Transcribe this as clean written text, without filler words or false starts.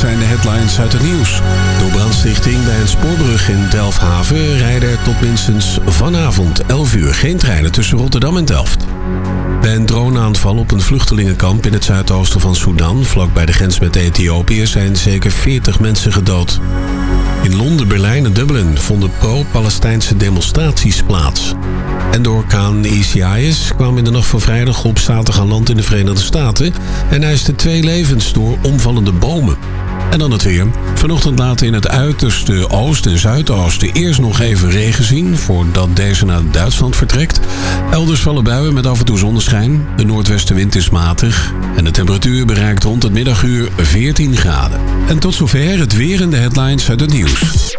zijn de headlines uit het nieuws. Door brandstichting bij een spoorbrug in Delfshaven rijden er tot minstens vanavond 11 uur geen treinen tussen Rotterdam en Delft. Bij een droneaanval op een vluchtelingenkamp in het zuidoosten van Sudan, vlakbij de grens met Ethiopië, zijn zeker 40 mensen gedood. In Londen, Berlijn en Dublin vonden pro-Palestijnse demonstraties plaats. En de orkaan Isaias kwam in de nacht van vrijdag op zaterdag aan land in de Verenigde Staten en eiste 2 levens door omvallende bomen. En dan het weer. Vanochtend laten in het uiterste oosten en zuidoosten eerst nog even regen zien, voordat deze naar Duitsland vertrekt. Elders vallen buien met af en toe zonneschijn. De noordwestenwind is matig en de temperatuur bereikt rond het middaguur 14 graden. En tot zover het weer en de headlines uit het nieuws.